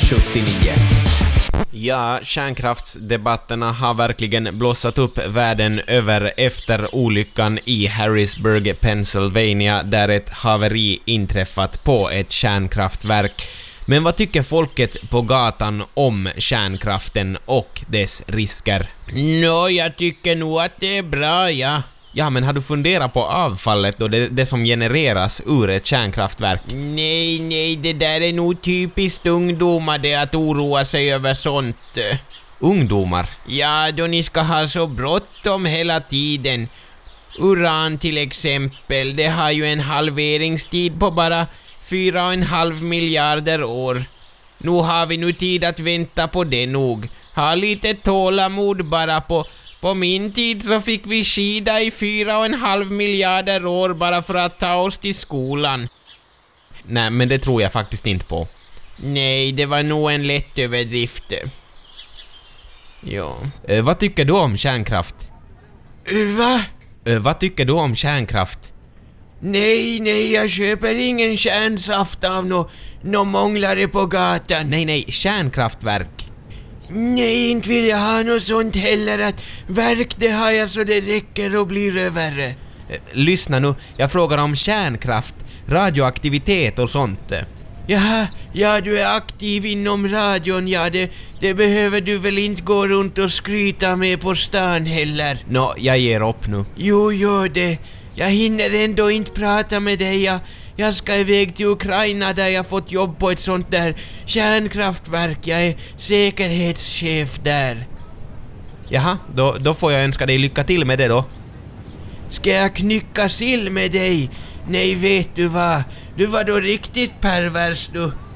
1979. Ja, kärnkraftsdebatterna har verkligen blossat upp världen över efter olyckan i Harrisburg, Pennsylvania, där ett haveri inträffat på ett kärnkraftverk. Men vad tycker folket på gatan om kärnkraften och dess risker? Jag tycker nog att det är bra, ja. Ja, men har du funderat på avfallet och det som genereras ur ett kärnkraftverk? Nej, det där är nog typiskt ungdomar det att oroa sig över sånt. Ungdomar? Ja, då ni ska ha så bråttom hela tiden. Uran till exempel, det har ju en halveringstid på bara 4,5 miljarder år. Nu har vi nu tid att vänta på det nog. Ha lite tålamod bara. På min tid så fick vi skida i 4,5 miljarder år bara för att ta oss till skolan. Nej, men det tror jag faktiskt inte på. Nej, det var nog en lätt överdrift. Ja. Vad tycker du om kärnkraft? Va? Vad tycker du om kärnkraft? Nej, jag köper ingen kärnsaft av nå månglare på gatan. Nej, kärnkraftverk. Nej, inte vill jag ha något sånt heller. Att verk, det har jag så det räcker och blir över. Lyssna nu, jag frågar om kärnkraft, radioaktivitet och sånt. Ja, du är aktiv inom radion, ja, det behöver du väl inte gå runt och skryta med på stan heller. Jag ger upp nu. Jo, gör det. Jag hinner ändå inte prata med dig. Jag ska iväg till Ukraina där jag fått jobb på ett sånt där kärnkraftverk. Jag är säkerhetschef där. Jaha, då får jag önska dig lycka till med det då. Ska jag knycka sill med dig? Nej, vet du vad? Du var då riktigt pervers du.